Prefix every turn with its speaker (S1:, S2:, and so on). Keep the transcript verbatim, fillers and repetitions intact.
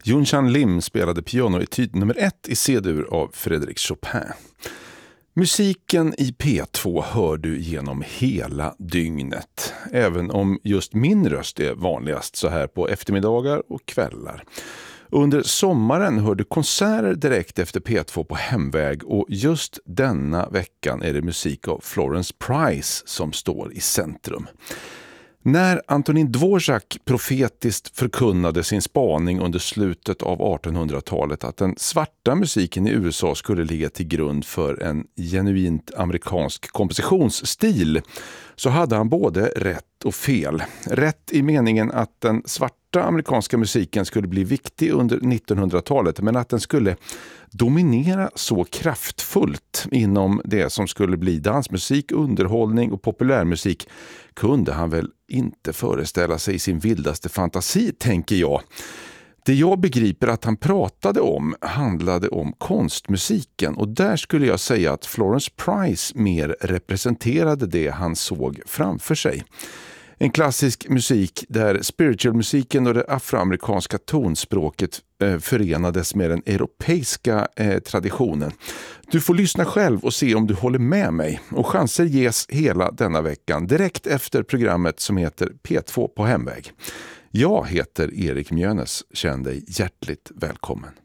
S1: Yunshan Lim spelade pianoetyd nummer ett i C-dur av Frédéric Chopin. Musiken i P två hör du genom hela dygnet, även om just min röst är vanligast så här på eftermiddagar och kvällar. Under sommaren hör du konserter direkt efter P två på hemväg, och just denna veckan är det musik av Florence Price som står i centrum. När Antonin Dvorak profetiskt förkunnade sin spaning under slutet av artonhundratalet att den svarta musiken i U S A skulle ligga till grund för en genuint amerikansk kompositionsstil, så hade han både rätt och fel. Rätt i meningen att den svarta amerikanska musiken skulle bli viktig under nittonhundratalet, men att den skulle dominera så kraftfullt inom det som skulle bli dansmusik, underhållning och populärmusik kunde han väl inte föreställa sig i sin vildaste fantasi, tänker jag. Det jag begriper att han pratade om handlade om konstmusiken, och där skulle jag säga att Florence Price mer representerade det han såg framför sig. En klassisk musik där spiritualmusiken och det afroamerikanska tonspråket eh, förenades med den europeiska eh, traditionen. Du får lyssna själv och se om du håller med mig, och chanser ges hela denna veckan direkt efter programmet som heter P två på hemväg. Jag heter Erik Mjönes, känn dig hjärtligt välkommen.